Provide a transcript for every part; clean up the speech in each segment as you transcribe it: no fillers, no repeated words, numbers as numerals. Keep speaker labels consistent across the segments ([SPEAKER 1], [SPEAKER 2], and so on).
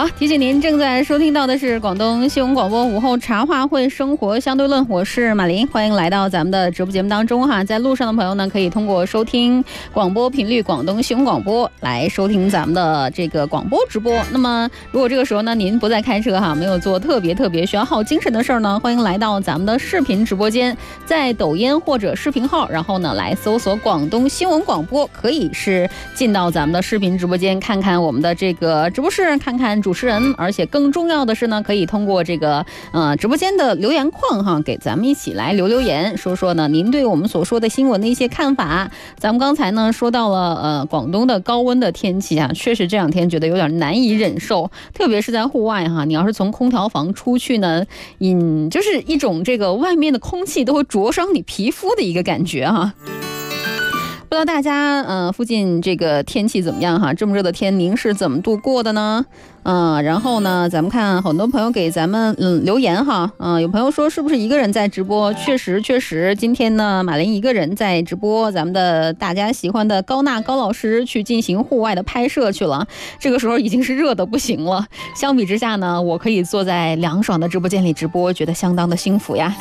[SPEAKER 1] 好，提醒您正在收听到的是广东新闻广播午后茶话会生活相对论，我是马琳，欢迎来到咱们的直播节目当中哈。在路上的朋友呢，可以通过收听广播频率广东新闻广播来收听咱们的这个广播直播。那么如果这个时候呢您不在开车哈，没有做特别需要耗精神的事儿呢，欢迎来到咱们的视频直播间，在抖音或者视频号，然后呢来搜索广东新闻广播，可以是进到咱们的视频直播间，看看我们的这个直播室，看看主持人，而且更重要的是呢，可以通过这个直播间的留言框哈，给咱们一起来留言，说说呢您对我们所说的新闻的一些看法。咱们刚才呢说到了广东的高温的天气啊，确实这两天觉得有点难以忍受，特别是在户外哈，你要是从空调房出去呢，就是一种这个外面的空气都会灼伤你皮肤的一个感觉哈。不知道大家附近这个天气怎么样哈？这么热的天您是怎么度过的呢？然后呢，咱们看很多朋友给咱们留言哈，有朋友说是不是一个人在直播？确实，今天呢，马琳一个人在直播，咱们的大家喜欢的高老师去进行户外的拍摄去了。这个时候已经是热的不行了，相比之下呢，我可以坐在凉爽的直播间里直播，觉得相当的幸福呀。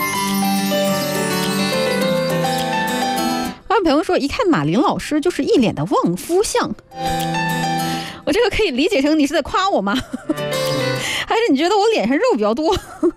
[SPEAKER 1] 朋友说一看马琳老师就是一脸的旺夫相，我这个可以理解成你是在夸我吗？还是你觉得我脸上肉比较多？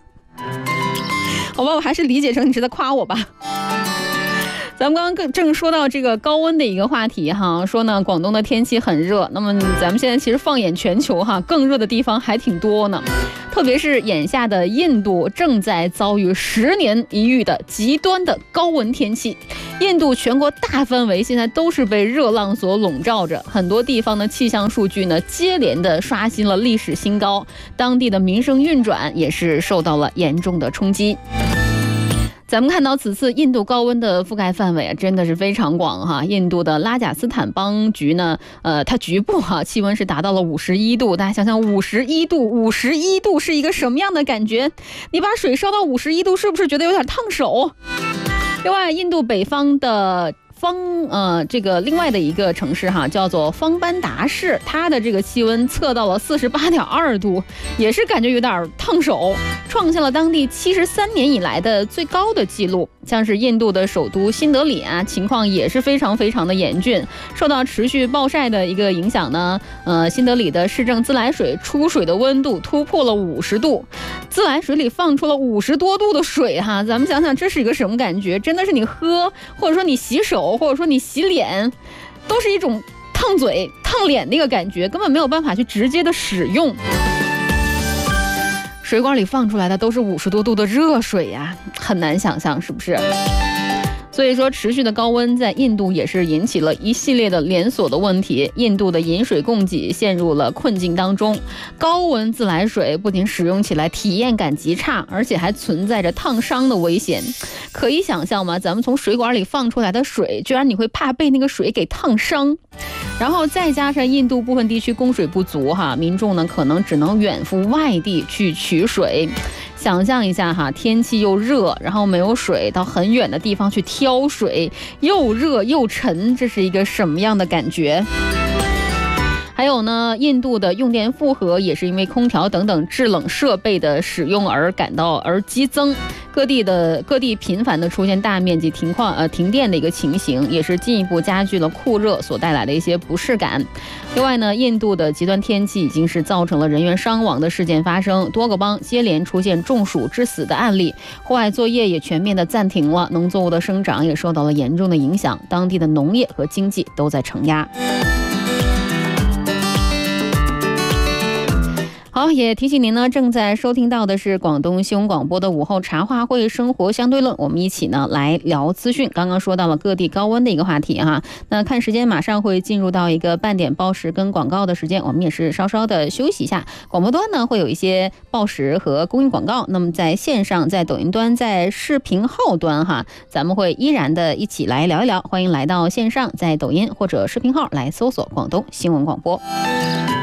[SPEAKER 1] 好吧，我还是理解成你是在夸我吧。咱们刚刚正说到这个高温的一个话题哈，说呢广东的天气很热，那么咱们现在其实放眼全球哈，更热的地方还挺多呢。特别是眼下的印度正在遭遇10年一遇的极端的高温天气，印度全国大范围现在都是被热浪所笼罩着，很多地方的气象数据呢接连的刷新了历史新高，当地的民生运转也是受到了严重的冲击。咱们看到此次印度高温的覆盖范围真的是非常广哈。印度的拉贾斯坦邦局呢，它局部气温是达到了51度，大家想想51度是一个什么样的感觉？你把水烧到51度，是不是觉得有点烫手？另外，印度北方的这个另外的一个城市哈，叫做方班达市，它的这个气温测到了48.2度，也是感觉有点烫手，创下了当地73年以来的最高的记录。像是印度的首都新德里啊，情况也是非常的严峻，受到持续暴晒的一个影响呢，新德里的市政自来水出水的温度突破了50度，自来水里放出了50多度的水哈，咱们想想这是一个什么感觉？真的是你喝，或者说你洗手，或者说你洗脸，都是一种烫嘴烫脸的一个感觉，根本没有办法去直接的使用。水管里放出来的都是50多度的热水呀，很难想象是不是？所以说持续的高温在印度也是引起了一系列的连锁的问题，印度的饮水供给陷入了困境当中。高温自来水不仅使用起来体验感极差，而且还存在着烫伤的危险。可以想象吗？咱们从水管里放出来的水，居然你会怕被那个水给烫伤。然后再加上印度部分地区供水不足哈，民众呢可能只能远赴外地去取水。想象一下哈，天气又热，然后没有水，到很远的地方去挑水，又热又沉，这是一个什么样的感觉？还有呢，印度的用电负荷也是因为空调等等制冷设备的使用而激增，各地频繁的出现大面积停电的一个情形，也是进一步加剧了酷热所带来的一些不适感。另外呢，印度的极端天气已经是造成了人员伤亡的事件发生，多个邦接连出现中暑致死的案例，户外作业也全面的暂停了，农作物的生长也受到了严重的影响，当地的农业和经济都在承压。好，也提醒您呢，正在收听到的是广东新闻广播的午后茶话会生活相对论，我们一起呢来聊资讯。刚刚说到了各地高温的一个话题哈，那看时间马上会进入到一个半点报时跟广告的时间，我们也是稍稍的休息一下。广播端呢会有一些报时和公益广告，那么在线上，在抖音端，在视频号端哈，咱们会依然的一起来聊一聊。欢迎来到线上，在抖音或者视频号来搜索广东新闻广播。